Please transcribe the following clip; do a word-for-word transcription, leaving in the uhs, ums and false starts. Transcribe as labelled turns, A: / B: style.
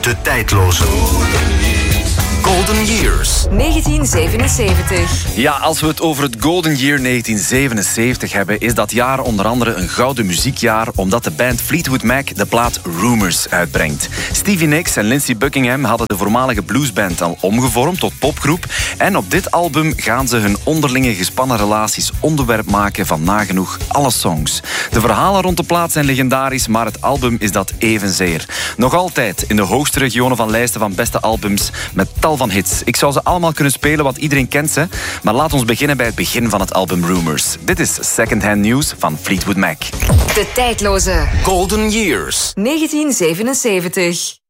A: De tijdloze Golden Years.
B: negentien zevenenzeventig.
C: Ja, als we het over het Golden Year negentien zevenenzeventig hebben, is dat jaar onder andere een gouden muziekjaar, omdat de band Fleetwood Mac de plaat Rumours uitbrengt. Stevie Nicks en Lindsey Buckingham hadden de voormalige bluesband al omgevormd tot popgroep. En op dit album gaan ze hun onderlinge gespannen relaties onderwerp maken van nagenoeg alle songs. De verhalen rond de plaat zijn legendarisch, maar het album is dat evenzeer. Nog altijd in de hoogste regionen van lijsten van beste albums met tal van hits. Ik zou ze allemaal kunnen spelen, want iedereen kent ze. Maar laat ons beginnen bij het begin van het album Rumours. Dit is Secondhand News van Fleetwood Mac.
B: De tijdloze
A: Golden Years.
B: negentien zevenenzeventig.